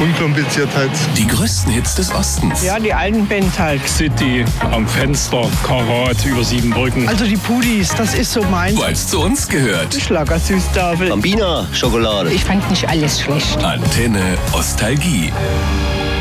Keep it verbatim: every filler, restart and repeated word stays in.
Unkompliziertheit. Die größten Hits des Ostens. Ja, die alten Bands halt. City, am Fenster, Karat, über sieben Brücken. Also die Pudis, das ist so meins. Weil es zu uns gehört. Schlagersüßtafel. Bambina Schokolade. Ich fand nicht alles schlecht. Antenne Ostalgie.